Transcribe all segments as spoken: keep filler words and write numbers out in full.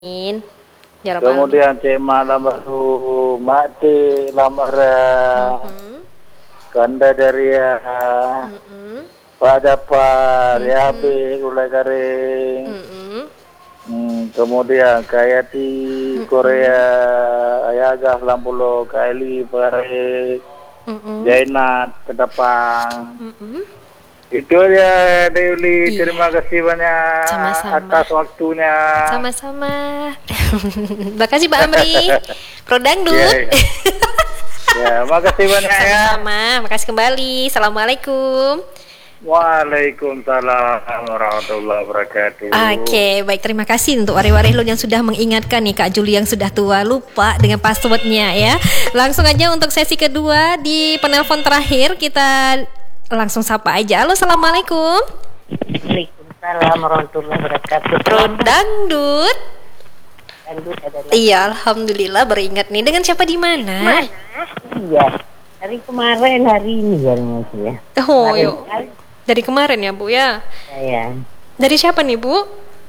In, ya Rabbal alamin. Kemudian cema baru mati lamar Mhm. kanda dari Mhm. pada par ya Mhm. be ulai garing. Mhm. Hmm, kemudian kayak di Korea Mhm. ayaga lampulo kaili pare Mhm. Jainat ke depan. Mhm. Itu ya Deuli, Iya, terima kasih banyak sama-sama. atas waktunya. Sama-sama. Makasih Pak Amri. Pro Ya, Dangdut. ya. Ya, makasih banyak ya. Sama-sama. Makasih kembali. Assalamualaikum. Waalaikumsalam warahmatullahi wabarakatuh. Oke, baik, terima kasih untuk wari-wari lu yang sudah mengingatkan nih Kak Juli yang sudah tua lupa dengan passwordnya ya. Langsung aja untuk sesi kedua di penelpon terakhir kita langsung sapa aja. Halo, assalamualaikum. Waalaikumsalam warahmatullahi wabarakatuh. Pro Dangdut. Dangdut ada lagi. Iya, alhamdulillah beringat nih. Dengan siapa di mana? Iya. Dari kemarin hari ini ya maksudnya. Oh, Kemarin yuk. Dari kemarin ya, Bu ya. saya. Dari siapa nih, Bu?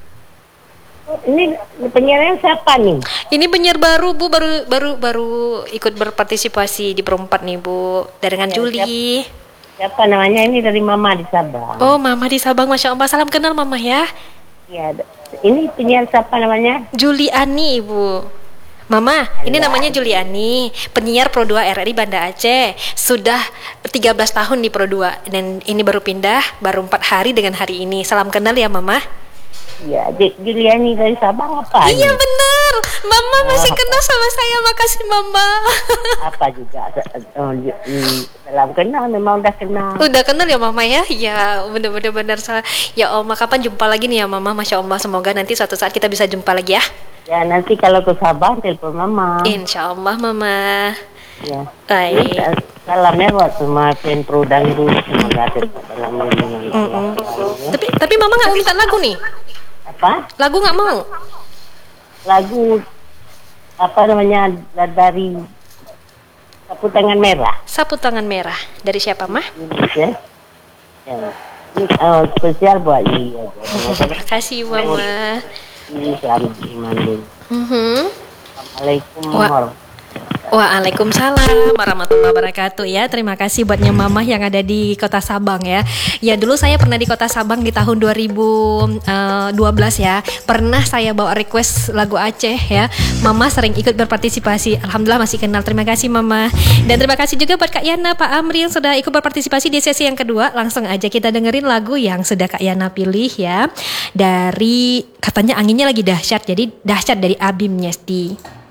Ini penyiarnya siapa nih? Ini penyiar baru, Bu, baru baru baru ikut berpartisipasi di perempat nih, Bu. Dengan Ya, Juli. Siapa namanya? Ini dari Mama di Sabang. Oh, Mama di Sabang, Masya Allah. Salam kenal Mama ya. Iya. d- Ini penyiar siapa namanya? Juliani, Ibu. Mama, ini Iya. namanya Juliani, penyiar Pro dua R R I Banda Aceh. Sudah tiga belas tahun di Pro dua dan ini baru pindah, baru empat hari dengan hari ini. Salam kenal ya, Mama. Iya. Dik Juliani dari Sabang apa? Iya, ini? benar. Mama masih Oh. kenal sama saya. Makasih, Mama. Apa juga? Oh, j- hmm, dalam kenal memang udah kenal. Udah kenal ya Mama ya? Ya bener-bener bener salah. Ya Oma, kapan jumpa lagi nih ya Mama? Masya Allah, semoga nanti suatu saat kita bisa jumpa lagi ya. Ya nanti kalau ke Sabang telepon Mama. Insya Allah Mama. Ya. Baik. Ini salamnya buat semua fan pro dangdut, semoga tetap dalam lindungan Mm-mm. Allah. Tapi tapi Mama nggak mau minta lagu nih? Apa? Lagu nggak mau? Lagu apa namanya dari sapu tangan merah. Sapu tangan merah dari siapa Mah? Ya. Ya. Ini oh, spesial buat iya. Terima kasih Mama. Ini selamat iman dulu. Mhm. Assalamualaikum Wah. warahmatullahi Waalaikumsalam warahmatullahi wabarakatuh ya. Terima kasih buatnya Mama yang ada di Kota Sabang ya. Ya dulu saya pernah di Kota Sabang di tahun dua ribu dua belas ya. Pernah saya bawa request lagu Aceh ya. Mama sering ikut berpartisipasi. Alhamdulillah masih kenal. Terima kasih Mama. Dan terima kasih juga buat Kak Yana, Pak Amri yang sudah ikut berpartisipasi di sesi yang kedua. Langsung aja kita dengerin lagu yang sudah Kak Yana pilih ya. Dari katanya anginnya lagi dahsyat. Jadi dahsyat dari Abim Nyesti.